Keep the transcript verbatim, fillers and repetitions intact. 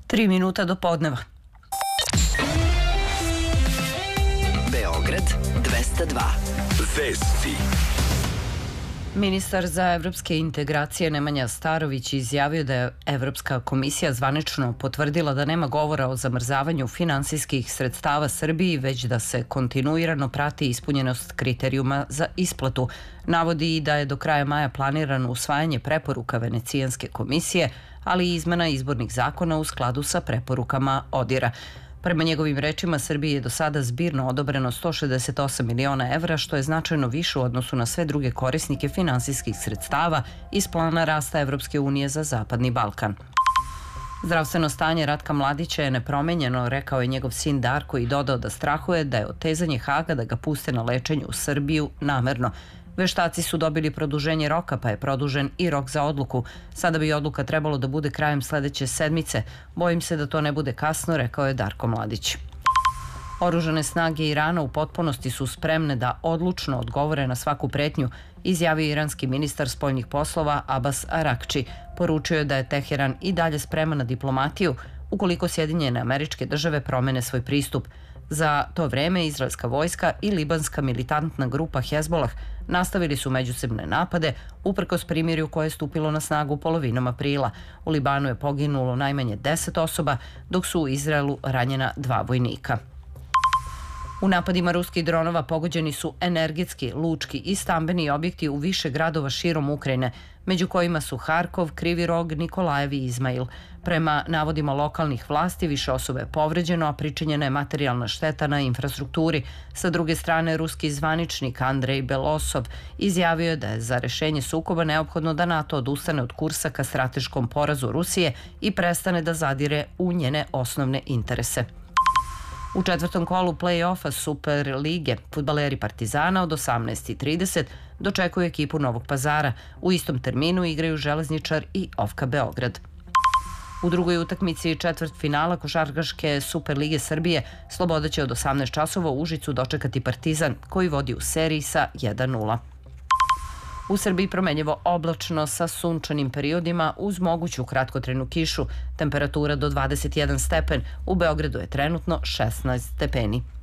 Tri minuta do podneva. Beograd dvesta dva. Vesti. Ministar za evropske integracije Nemanja Starović izjavio da je Evropska komisija zvanično potvrdila da nema govora o zamrzavanju finansijskih sredstava Srbiji, već da se kontinuirano prati ispunjenost kriterijuma za isplatu. Navodi i da je do kraja maja planirano usvajanje preporuka Venecijanske komisije, ali i izmena izbornih zakona u skladu sa preporukama ODIR-a. Prema njegovim rečima, Srbiji je do sada zbirno odobreno sto šezdeset osam miliona evra, što je značajno više u odnosu na sve druge korisnike finansijskih sredstava iz plana rasta Evropske unije za Zapadni Balkan. Zdravstveno stanje Ratka Mladića je nepromenjeno, rekao je njegov sin Darko i dodao da strahuje da je otezanje Haga da ga puste na lečenje u Srbiju namerno. Veštaci su dobili produženje roka, pa je produžen i rok za odluku. Sada bi odluka trebalo da bude krajem sledeće sedmice. Bojim se da to ne bude kasno, rekao je Darko Mladić. Oružane snage Irana u potpunosti su spremne da odlučno odgovore na svaku pretnju, izjavio iranski ministar spoljnih poslova Abbas Arakči. Poručio je da je Teheran i dalje spreman na diplomatiju ukoliko Sjedinjene Američke Države promene svoj pristup. Za to vreme izraelska vojska i libanska militantna grupa Hezbolah nastavili su međusobne napade uprkos primirju koje je stupilo na snagu polovinom aprila. U Libanu je poginulo najmanje deset osoba, dok su u Izraelu ranjena dva vojnika. U napadima ruskih dronova pogođeni su energetski, lučki i stambeni objekti u više gradova širom Ukrajine, među kojima su Harkov, Krivi Rog, Nikolajev i Izmail. Prema navodima lokalnih vlasti, više osoba je povređeno, a pričinjena je materijalna šteta na infrastrukturi. Sa druge strane, ruski zvaničnik Andrej Belosov izjavio je da je za rešenje sukoba neophodno da NATO odustane od kursa ka strateškom porazu Rusije i prestane da zadire u njene osnovne interese. U četvrtom kolu play-offa Super lige fudbaleri Partizana od osamnaest i trideset dočekuju ekipu Novog Pazara. U istom terminu igraju Železničar i Ofka Beograd. U drugoj utakmici četvrtfinala košarkaške Super lige Srbije Sloboda će od osamnaest časova u Užicu dočekati Partizan, koji vodi u seriji sa jedan nula. U Srbiji promenljivo oblačno sa sunčanim periodima uz moguću kratkotrajnu kišu. Temperatura do dvadeset jedan stepen, u Beogradu je trenutno šesnaest stepeni.